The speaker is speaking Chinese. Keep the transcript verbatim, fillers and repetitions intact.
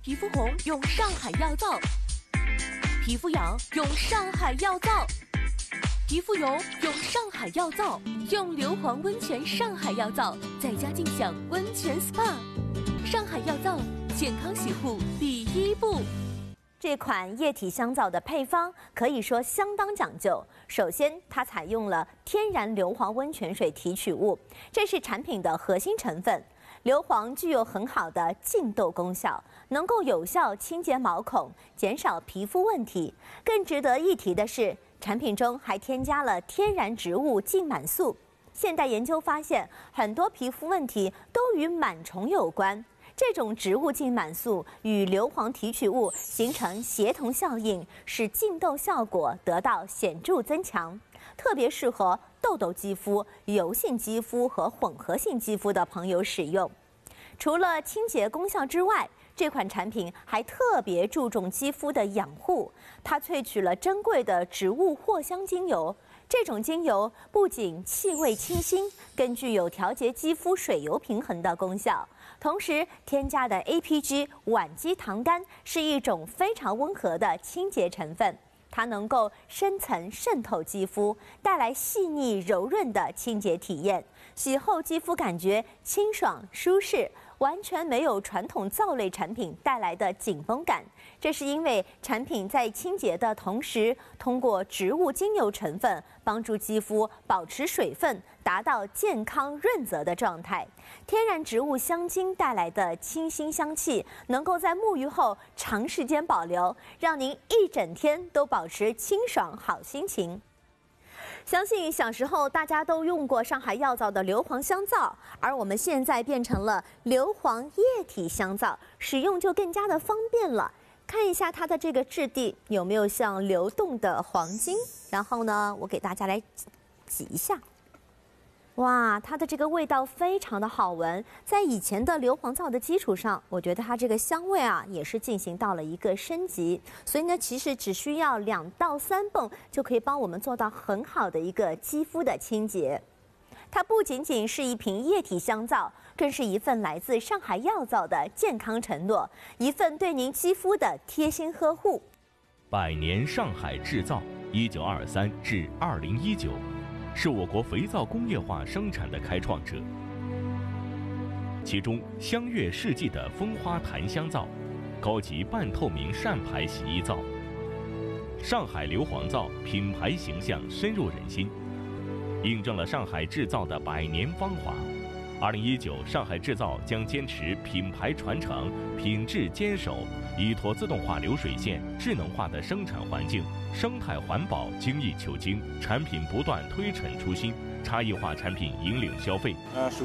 皮肤红用上海药皂，皮肤痒用上海药皂，皮肤油用上海药皂，用硫磺温泉上海药皂，在家尽享温泉 S P A。 上海药皂，健康洗护第一步。 这款液体香皂的配方可以说相当讲究。首先，它采用了天然硫磺温泉水提取物，这是产品的核心成分。硫磺具有很好的净痘功效，能够有效清洁毛孔，减少皮肤问题。更值得一提的是，产品中还添加了天然植物净螨素。现代研究发现，很多皮肤问题都与螨虫有关。这种植物净螨素与硫磺提取物形成协同效应，使净痘效果得到显著增强，特别适合痘痘肌肤、油性肌肤和混合性肌肤的朋友使用。除了清洁功效之外，这款产品还特别注重肌肤的养护，它萃取了珍贵的植物藿香精油。这种精油不仅气味清新，更具有调节肌肤水油平衡的功效。同时，添加的 A P G 烷基糖苷是一种非常温和的清洁成分，它能够深层渗透肌肤，带来细腻柔润的清洁体验。洗后肌肤感觉清爽舒适，完全没有传统皂类产品带来的紧绷感。这是因为产品在清洁的同时，通过植物精油成分帮助肌肤保持水分，达到健康润泽的状态。天然植物香精带来的清新香气，能够在沐浴后长时间保留，让您一整天都保持清爽好心情。相信小时候大家都用过上海药皂的硫磺香皂，而我们现在变成了硫磺液体香皂，使用就更加的方便了。看一下它的这个质地有没有像流动的黄金，然后呢，我给大家来挤一下。哇，它的这个味道非常的好闻，在以前的硫磺皂的基础上，我觉得它这个香味啊也是进行到了一个升级。所以呢，其实只需要两到三泵就可以帮我们做到很好的一个肌肤的清洁。它不仅仅是一瓶液体香皂，更是一份来自上海药皂的健康承诺，一份对您肌肤的贴心呵护。 百年上海制造，一九二三至二零一九。是我国肥皂工业化生产的开创者，其中香悦世纪的蜂花檀香皂，高级半透明扇牌洗衣皂，上海硫磺皂品牌形象深入人心，印证了上海制造的百年芳华。二零一九，上海制造将坚持品牌传承、品质坚守，依托自动化流水线、智能化的生产环境。生态环保精益求精，产品不断推陈出新，差异化产品引领消费。 呃